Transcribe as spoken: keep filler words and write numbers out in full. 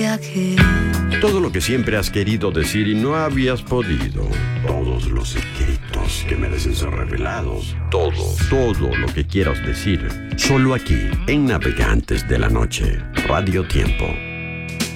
viaje. Todo lo que siempre has querido decir y no habías podido. Todos los secretos que merecen ser revelados. Todo, todo lo que quieras decir. Solo aquí, en Navegantes de la Noche. Radio Tiempo.